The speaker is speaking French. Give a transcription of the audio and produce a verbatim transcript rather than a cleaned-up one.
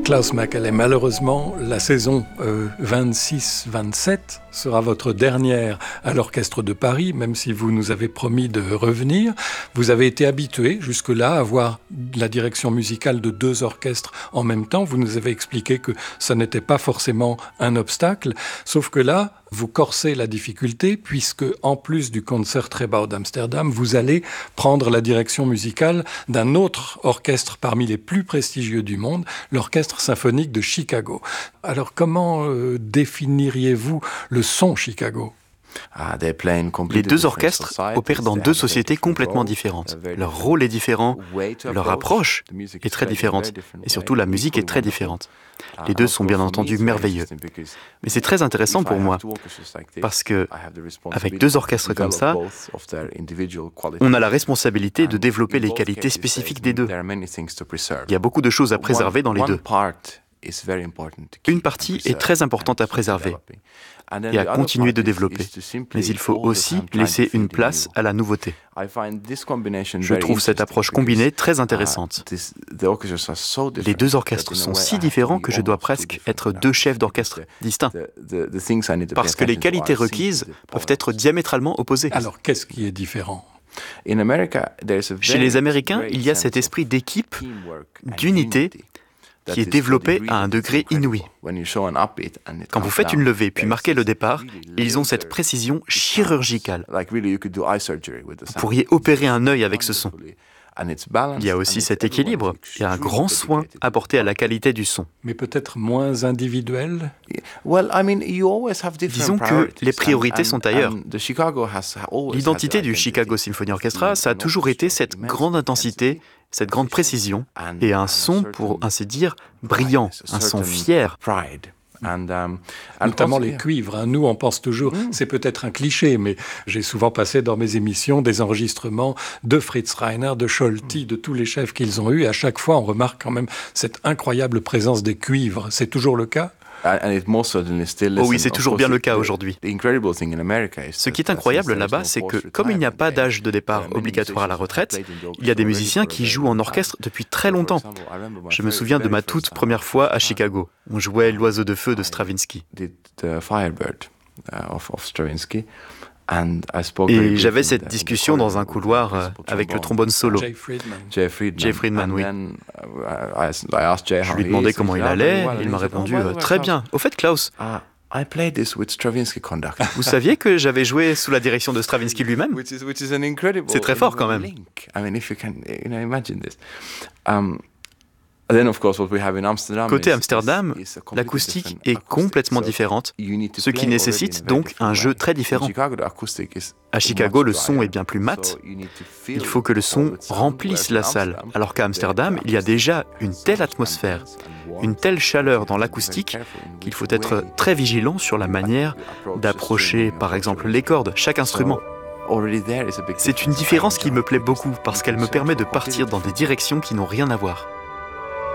Klaus Makeley, malheureusement, la saison euh, vingt-six vingt-sept sera votre dernière à l'Orchestre de Paris, même si vous nous avez promis de revenir. Vous avez été habitué jusque-là à avoir la direction musicale de deux orchestres en même temps. Vous nous avez expliqué que ça n'était pas forcément un obstacle, sauf que là, vous corsez la difficulté puisque, en plus du Concertgebouw d'Amsterdam, vous allez prendre la direction musicale d'un autre orchestre parmi les plus prestigieux du monde, l'Orchestre symphonique de Chicago. Alors, comment euh, définiriez-vous le son Chicago ? Les deux orchestres opèrent dans deux sociétés complètement différentes. Leur rôle est différent, leur approche est très différente, et surtout la musique est très différente. Les deux sont bien entendu merveilleux. Mais c'est très intéressant pour moi, parce que, avec deux orchestres comme ça, on a la responsabilité de développer les qualités spécifiques des deux. Il y a beaucoup de choses à préserver dans les deux. Une partie est très importante à préserver et à continuer de développer, mais il faut aussi laisser une place à la nouveauté. Je trouve cette approche combinée très intéressante. Les deux orchestres sont si différents que je dois presque être deux chefs d'orchestre distincts, parce que les qualités requises peuvent être diamétralement opposées. Alors, qu'est-ce qui est différent ? Chez les Américains, il y a cet esprit d'équipe, d'unité, qui est développé à un degré inouï. Quand vous faites une levée puis marquez le départ, ils ont cette précision chirurgicale. Vous pourriez opérer un œil avec ce son. Il y a aussi cet équilibre et un grand soin apporté à la qualité du son. Mais peut-être moins individuel ? Disons que les priorités sont ailleurs. L'identité du Chicago Symphony Orchestra, ça a toujours été cette grande intensité, cette grande précision, et un son, pour ainsi dire, brillant, un son fier. And, um, Notamment les cuivres. Hein. Nous, on pense toujours, mm. c'est peut-être un cliché, mais j'ai souvent passé dans mes émissions des enregistrements de Fritz Reiner, de Scholti, mm. de tous les chefs qu'ils ont eus. Et à chaque fois, on remarque quand même cette incroyable présence des cuivres. C'est toujours le cas ? Oh oui, c'est toujours bien le cas aujourd'hui. Ce qui est incroyable là-bas, c'est que comme il n'y a pas d'âge de départ obligatoire à la retraite, il y a des musiciens qui jouent en orchestre depuis très longtemps. Je me souviens de ma toute première fois à Chicago. On jouait l'Oiseau de feu de Stravinsky. Et j'avais cette discussion dans un couloir avec le trombone solo. Jay Friedman. Jay Friedman, oui. Je lui demandais comment il allait, et il m'a répondu « Très bien. Au fait, Klaus, vous saviez que j'avais joué sous la direction de Stravinsky lui-même ?» C'est très fort quand même. Côté Amsterdam, l'acoustique est complètement différente, ce qui nécessite donc un jeu très différent. À Chicago, le son est bien plus mat. Il faut que le son remplisse la salle, alors qu'à Amsterdam, il y a déjà une telle atmosphère, une telle chaleur dans l'acoustique qu'il faut être très vigilant sur la manière d'approcher, par exemple, les cordes, chaque instrument. C'est une différence qui me plaît beaucoup parce qu'elle me permet de partir dans des directions qui n'ont rien à voir.